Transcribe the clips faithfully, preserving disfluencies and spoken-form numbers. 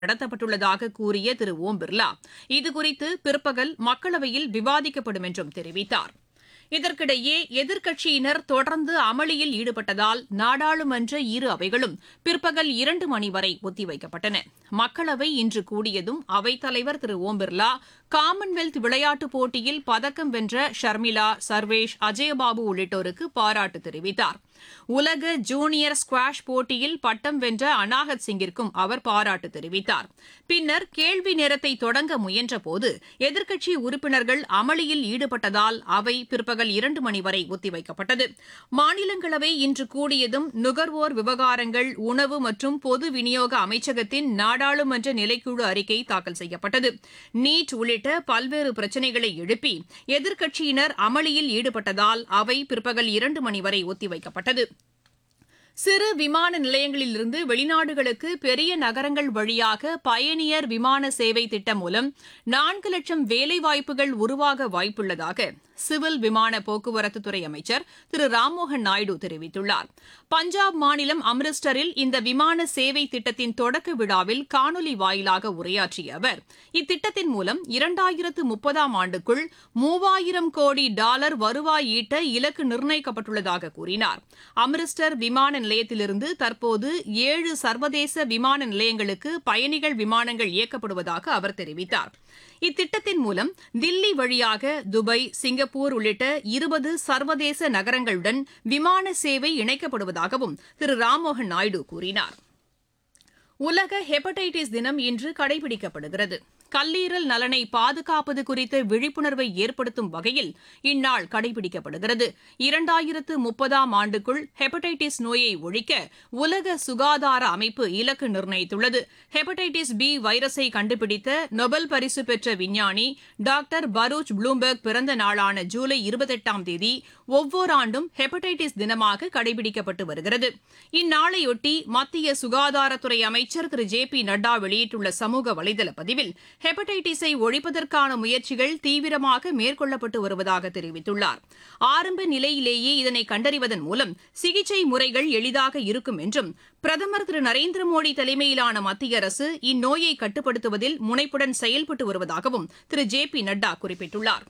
நடத்தப்பட்டுள்ளதாக கூறிய திரு ஓம் பிர்லா இதுகுறித்து பிற்பகல் மக்களவையில் விவாதிக்கப்படும் என்றும் தெரிவித்தார். இதற்கிடையே எதிர்க்கட்சியினர் தொடர்ந்து அமளியில் ஈடுபட்டதால் நாடாளுமன்ற இரு அவைகளும் பிற்பகல் இரண்டு மணி வரை ஒத்திவைக்கப்பட்டன. மக்களவை இன்று கூடியதும் அவைத்தலைவர் திரு ஓம் பிர்லா காமன்வெல்த் விளையாட்டுப் போட்டியில் பதக்கம் வென்ற ஷர்மிளா, சர்வேஷ், அஜயபாபு உள்ளிட்டோருக்கு பாராட்டு தெரிவித்தார். உலக ஜூனியர் ஸ்குவாஷ் போட்டியில் பட்டம் வென்ற அனாஹத் சிங்கிற்கும் அவர் பாராட்டு தெரிவித்தார். பின்னர் கேள்வி நேரத்தை தொடங்க முயன்றபோது எதிர்க்கட்சி உறுப்பினர்கள் அமளியில் ஈடுபட்டதால் அவை பிற்பகல் இரண்டு மணி வரை ஒத்திவைக்கப்பட்டது. மாநிலங்களவை இன்று கூடியதும் நுகர்வோர் விவகாரங்கள், உணவு மற்றும் பொது விநியோக அமைச்சகத்தின் நாடாளுமன்ற நிலைக்குழு அறிக்கை தாக்கல் செய்யப்பட்டது. நீட் உள்ளிட்ட பல்வேறு பிரச்சினைகளை எழுப்பி எதிர்க்கட்சியினர் அமளியில் ஈடுபட்டதால் அவை பிற்பகல் இரண்டு மணி வரை ஒத்திவைக்கப்பட்டது. சிறு விமான நிலையங்களிலிருந்து வெளிநாடுகளுக்கு பெரிய நகரங்கள் வழியாக பயணியர் விமான சேவை திட்டம் மூலம் நான்கு லட்சம் வேலைவாய்ப்புகள் உருவாக வாய்ப்புள்ளதாக சிவில் விமான போக்குவரத்துத்துறை அமைச்சர் திரு ராம்மோகன் நாயுடு தெரிவித்துள்ளார். பஞ்சாப் மாநிலம் அம்ரிஸ்டரில் இந்த விமான சேவை திட்டத்தின் தொடக்க விழாவில் காணொலி வாயிலாக உரையாற்றிய அவர் இத்திட்டத்தின் மூலம் இரண்டாயிரத்து முப்பதாம் ஆண்டுக்குள் மூவாயிரம் கோடி டாலர் வருவாய் ஈட்ட இலக்கு நிர்ணயிக்கப்பட்டுள்ளதாக கூறினார். அம்ரிஸ்டர் விமான நிலையத்திலிருந்து தற்போது ஏழு சர்வதேச விமான நிலையங்களுக்கு பயணிகள் விமானங்கள் இயக்கப்படுவதாக அவர் தெரிவித்தார். இத்திட்டத்தின் மூலம் தில்லி வழியாக துபாய், சிங்கப்பூர் உள்ளிட்ட இருபது சர்வதேச நகரங்களுடன் விமான சேவை இணைக்கப்படுவதாகவும் திரு ராம்மோகன் நாயுடு கூறினார். உலக ஹெப்படைட்டிஸ் தினம் இன்று கடைபிடிக்கப்படுகிறது. கல்லீரல் நலனை பாதுகாப்பது குறித்த விழிப்புணர்வை ஏற்படுத்தும் வகையில் இந்நாள் கடைபிடிக்கப்படுகிறது. இரண்டாயிரத்து முப்பதாம் ஆண்டுக்குள் ஹெப்படைட்டிஸ் நோயை ஒழிக்க உலக சுகாதார அமைப்பு இலக்கு நிர்ணயித்துள்ளது. ஹெப்படைட்டிஸ் பி வைரஸை கண்டுபிடித்த நொபல் பரிசு பெற்ற விஞ்ஞானி டாக்டர் பரூச் ப்ளூம்பெர்க் பிறந்த நாளான ஜூலை இருபத்தெட்டாம் தேதி ஒவ்வொரு ஆண்டும் ஹெப்படைட்டிஸ் தினமாக கடைபிடிக்கப்பட்டு வருகிறது. இந்நாளையொட்டி மத்திய சுகாதாரத்துறை அமைச்சர் திரு ஜே பி நட்டா வெளியிட்டுள்ள சமூக வலைதள பதிவில் ஹெப்படைட்டிஸை ஒழிப்பதற்கான முயற்சிகள் தீவிரமாக மேற்கொள்ளப்பட்டு வருவதாக தெரிவித்துள்ளார். ஆரம்ப நிலையிலேயே இதனை கண்டறிவதன் மூலம் சிகிச்சை முறைகள் எளிதாக இருக்கும் என்றும் பிரதமர் திரு நரேந்திர மோடி தலைமையிலான மத்திய அரசு இந்நோயை கட்டுப்படுத்துவதில் முனைப்புடன் செயல்பட்டு வருவதாகவும் திரு ஜே பி நட்டா குறிப்பிட்டுள்ளார்.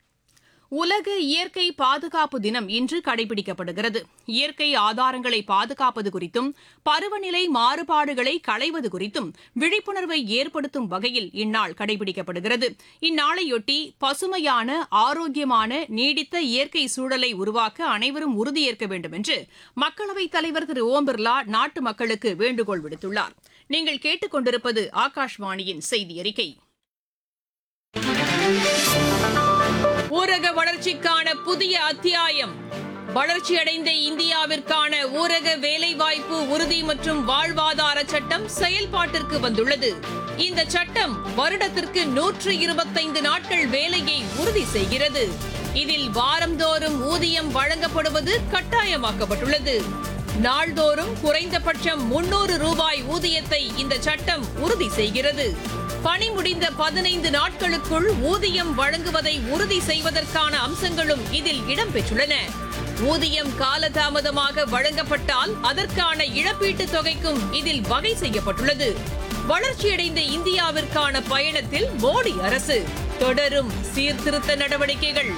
உலக இயற்கை பாதுகாப்பு தினம் இன்று கடைபிடிக்கப்படுகிறது. இயற்கை ஆதாரங்களை பாதுகாப்பது குறித்தும் பருவநிலை மாறுபாடுகளை களைவது குறித்தும் விழிப்புணர்வை ஏற்படுத்தும் வகையில் இந்நாள் கடைபிடிக்கப்படுகிறது. இந்நாளையொட்டி பசுமையான, ஆரோக்கியமான, நீடித்த இயற்கை சூழலை உருவாக்க அனைவரும் உறுதியேற்க வேண்டும் என்று மக்களவைத் தலைவர் திரு ஓம் பிர்லா நாட்டு மக்களுக்கு வேண்டுகோள் விடுத்துள்ளார். நீங்கள் கேட்டுக் கொண்டிருப்பது ஆகாஷ்வாணியின் செய்தி அறிக்கை. ஊரக வளர்ச்சிக்கான புதிய அத்தியாயம். வளர்ச்சியடைந்த இந்தியாவிற்கான ஊரக வேலைவாய்ப்பு உறுதி மற்றும் வாழ்வாதார சட்டம் செயல்பாட்டிற்கு வந்துள்ளது. இந்த சட்டம் வருடத்திற்கு நூற்று இருபத்தைந்து நாட்கள் வேலையை உறுதி செய்கிறது. இதில் வாரந்தோறும் ஊதியம் வழங்கப்படுவது கட்டாயமாக்கப்பட்டுள்ளது. நாள்தோறும் குறைந்தபட்சம் முன்னூறு ரூபாய் ஊதியத்தை இந்த சட்டம் உறுதி செய்கிறது. பணி முடிந்த பதினைந்து நாட்களுக்குள் ஊதியம் வழங்குவதை உறுதி செய்வதற்கான அம்சங்களும் இதில் இடம்பெற்றுள்ளன. ஊதியம் காலதாமதமாக வழங்கப்பட்டால் அதற்கான இழப்பீட்டுத் தொகைக்கும் இதில் வகை செய்யப்பட்டுள்ளது. வளர்ச்சியடைந்த இந்தியாவிற்கான பயணத்தில் மோடி அரசு தொடரும் சீர்திருத்த நடவடிக்கைகள்.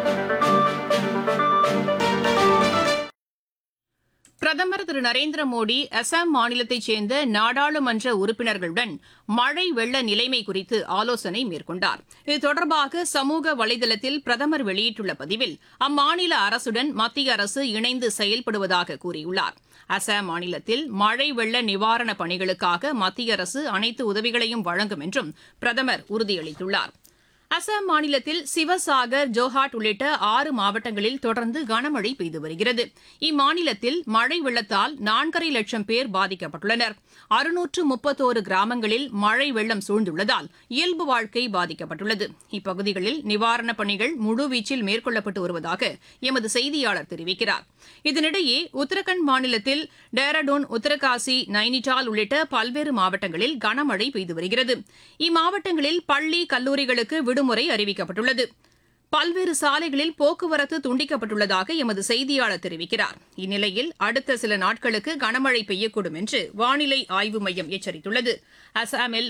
பிரதமர் திரு நரேந்திர மோடி அசாம் மாநிலத்தைச் சேர்ந்த நாடாளுமன்ற உறுப்பினர்களுடன் மழை வெள்ள நிலைமை குறித்து ஆலோசனை மேற்கொண்டார். இது தொடர்பாக சமூக வலைதளத்தில் பிரதமர் வெளியிட்டுள்ள பதிவில் அம்மாநில அரசுடன் மத்திய அரசு இணைந்து செயல்படுவதாக கூறியுள்ளார். அசாம் மாநிலத்தில் மழை வெள்ள நிவாரணப் பணிகளுக்காக மத்திய அரசு அனைத்து உதவிகளையும் வழங்கும் என்றும் பிரதமர் உறுதியளித்துள்ளார். அசாம் மாநிலத்தில் சிவசாகர், ஜோஹாட் உள்ளிட்ட ஆறு மாவட்டங்களில் தொடர்ந்து கனமழை பெய்து வருகிறது. இம்மாநிலத்தில் மழை வெள்ளத்தால் நான்கரை லட்சம் பேர் பாதிக்கப்பட்டுள்ளனர். அறுநூற்று முப்பத்தோரு கிராமங்களில் மழை வெள்ளம் சூழ்ந்துள்ளதால் இயல்பு வாழ்க்கை பாதிக்கப்பட்டுள்ளது. இப்பகுதிகளில் நிவாரணப் பணிகள் முழுவீச்சில் மேற்கொள்ளப்பட்டு வருவதாக எமது செய்தியாளர் தெரிவிக்கிறார். இதனிடையே உத்தரகாண்ட் மாநிலத்தில் டேராடூன், உத்தரகாசி, நைனிடால் உள்ளிட்ட பல்வேறு மாவட்டங்களில் கனமழை பெய்து வருகிறது. இம்மாவட்டங்களில் பள்ளி, கல்லூரிகளுக்கு விடுமுறை அறிவிக்கப்பட்டுள்ளது. பல்வேறு சாலைகளில் போக்குவரத்து துண்டிக்கப்பட்டுள்ளதாக எமது செய்தியாளர் தெரிவிக்கிறார். இந்நிலையில் அடுத்த சில நாட்களுக்கு கனமழை பெய்யக்கூடும் என்று வானிலை ஆய்வு மையம் எச்சரித்துள்ளது. அசாமில்